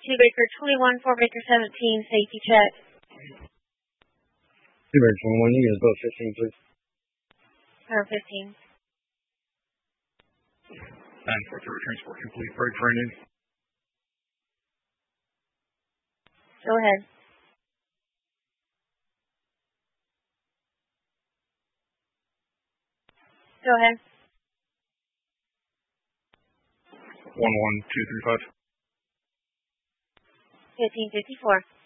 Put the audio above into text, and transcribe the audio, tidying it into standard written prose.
2 Baker 21, 4 Baker 17, safety check. 2 Baker 21, you get boat 15, please. Power 15. 943, transport complete, break training. Go ahead. Go ahead. 11235. 1554.